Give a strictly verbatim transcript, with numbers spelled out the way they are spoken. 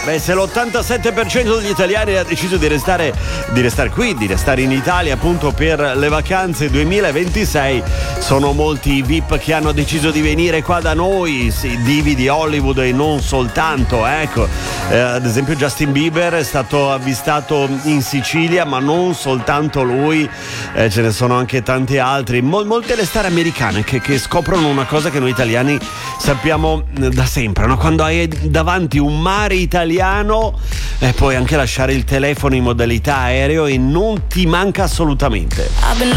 Beh, se l'ottantasette per cento degli italiani ha deciso di restare, di restare qui, di restare in Italia appunto per le vacanze duemilaventisei, sono molti i V I P che hanno deciso di venire qua da noi, sì, divi di Hollywood e non soltanto, ecco. Eh, ad esempio Justin Bieber è stato avvistato in Sicilia, ma non soltanto lui, eh, ce ne sono anche tanti altri, Mol- molte le star americane che, che scoprono una cosa che noi italiani sappiamo da sempre, no? Quando hai davanti un mare italiano e eh, puoi anche lasciare il telefono in modalità aereo e non ti manca assolutamente.